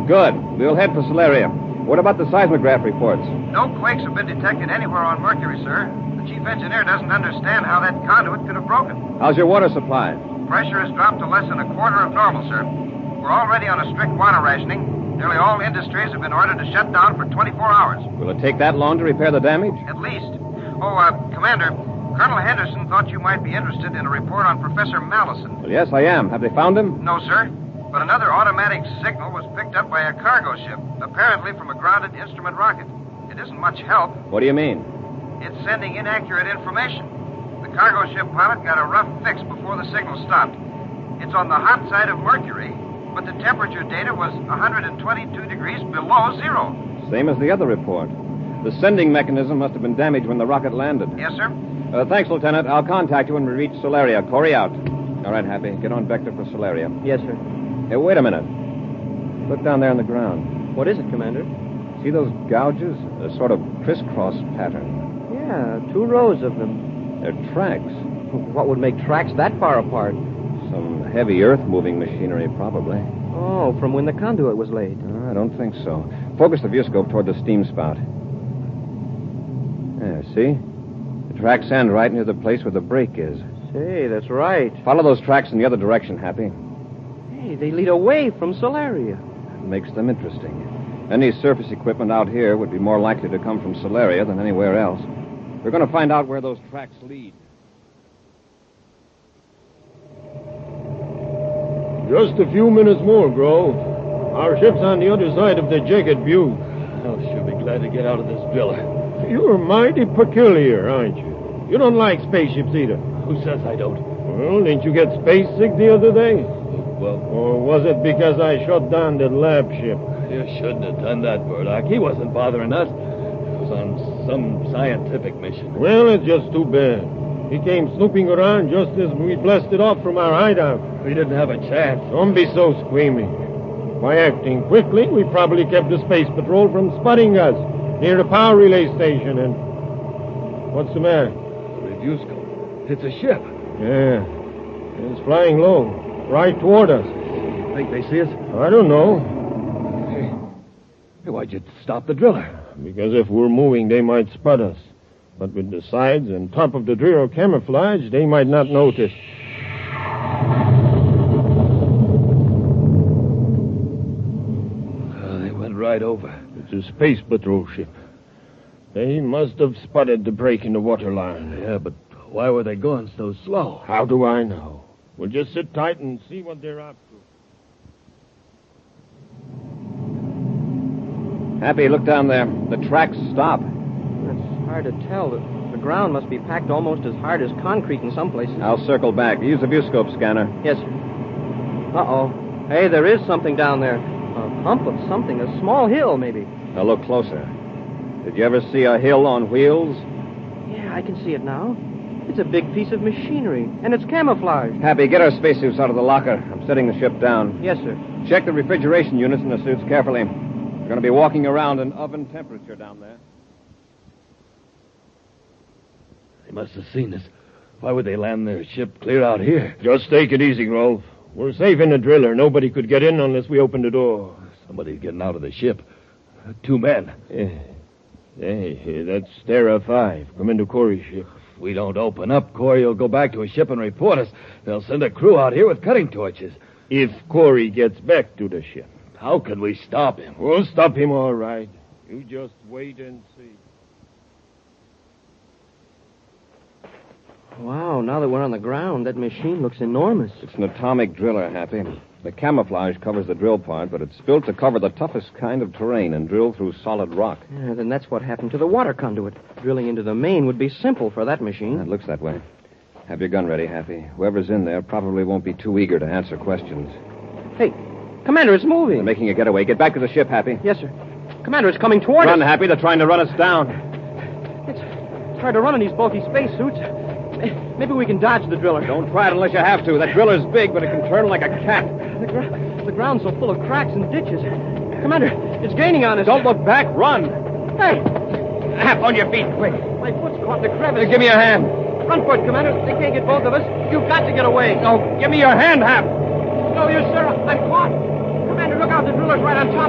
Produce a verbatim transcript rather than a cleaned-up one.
Good. We'll head for Solaria. What about the seismograph reports? No quakes have been detected anywhere on Mercury, sir. The chief engineer doesn't understand how that conduit could have broken. How's your water supply? Pressure has dropped to less than a quarter of normal, sir. We're already on a strict water rationing. Nearly all industries have been ordered to shut down for twenty-four hours. Will it take that long to repair the damage? At least. Oh, uh, Commander, Colonel Henderson thought you might be interested in a report on Professor Mallison. Well, yes, I am. Have they found him? No, sir. But another automatic signal was picked up by a cargo ship, apparently from a grounded instrument rocket. It isn't much help. What do you mean? It's sending inaccurate information. The cargo ship pilot got a rough fix before the signal stopped. It's on the hot side of Mercury, but the temperature data was one hundred twenty-two degrees below zero. Same as the other report. The sending mechanism must have been damaged when the rocket landed. Yes, sir? Uh, thanks, Lieutenant. I'll contact you when we reach Solaria. Corey out. All right, Happy. Get on Vector for Solaria. Yes, sir. Hey, wait a minute. Look down there on the ground. What is it, Commander? See those gouges? A sort of crisscross pattern. Yeah, two rows of them. They're tracks. What would make tracks that far apart? Some heavy earth-moving machinery, probably. Oh, from when the conduit was laid. Uh, I don't think so. Focus the viewscope toward the steam spout. There, see? The tracks end right near the place where the break is. Say, that's right. Follow those tracks in the other direction, Happy. Hey, they lead away from Solaria. That makes them interesting. Any surface equipment out here would be more likely to come from Solaria than anywhere else. We're going to find out where those tracks lead. Just a few minutes more, Grove. Our ship's on the other side of the Jacket Butte. I'll sure be glad to get out of this driller. You're mighty peculiar, aren't you? You don't like spaceships either. Who says I don't? Well, didn't you get space sick the other day? Well, Or was it because I shut down that lab ship? you shouldn't have done that, Burdock. He wasn't bothering us. He was on some scientific mission. Well, it's just too bad. He came snooping around just as we blasted off from our hideout. We didn't have a chance. Don't be so squeamy. By acting quickly, we probably kept the space patrol from spotting us near the power relay station. And what's the matter? The review scope. It's a ship. Yeah, it's flying low, right toward us. You think they see us? I don't know, Hey, hey, why'd you stop the driller? because if we're moving, they might spot us. But with the sides and top of the driller camouflage, they might not notice. Uh, they went right over. It's a space patrol ship. They must have spotted the break in the water line. Yeah, but why were they going so slow? How do I know? We'll just sit tight and see what they're up to. Happy, look down there. The tracks stop. It's hard to tell. The, the ground must be packed almost as hard as concrete in some places. I'll circle back. Use the viewscope scanner. Yes, sir. Uh-oh. Hey, there is something down there. A hump of something. A small hill, maybe. Now look closer. Did you ever see a hill on wheels? Yeah, I can see it now. It's a big piece of machinery, and it's camouflaged. Happy, get our spacesuits out of the locker. I'm setting the ship down. Yes, sir. Check the refrigeration units in the suits carefully. We're going to be walking around in oven temperature down there. They must have seen us. Why would they land their ship clear out here? Just take it easy, Grove. We're safe in the driller. Nobody could get in unless we open the door. Somebody's getting out of the ship. Two men. Yeah. Hey, that's Terra five. Come into Corey's ship. If we don't open up, Corey will go back to his ship and report us. They'll send a crew out here with cutting torches. If Corey gets back to the ship. How can we stop him? We'll stop him all right. You just wait and see. Wow, now that we're on the ground, that machine looks enormous. It's an atomic driller, Happy. The camouflage covers the drill part, but it's built to cover the toughest kind of terrain and drill through solid rock. Yeah, then that's what happened to the water conduit. Drilling into the main would be simple for that machine. It looks that way. Have your gun ready, Happy. Whoever's in there probably won't be too eager to answer questions. Hey, Commander, it's moving. They're making a getaway. Get back to the ship, Happy. Yes, sir. Commander, it's coming toward Run, us. Happy. They're trying to run us down. It's, it's hard to run in these bulky spacesuits. Maybe we can dodge the driller. Don't try it unless you have to. That driller's big, but it can turn like a cat. The, gr- the ground's so full of cracks and ditches. Commander, it's gaining on us. Don't look back. Run. Hey, Hap, on your feet, quick. my foot's caught in the crevice. Give me your hand. Run for it, Commander. They can't get both of us. You've got to get away. No, give me your hand, Hap. No, you, sir. I'm caught. Commander, look out. The driller's right on top.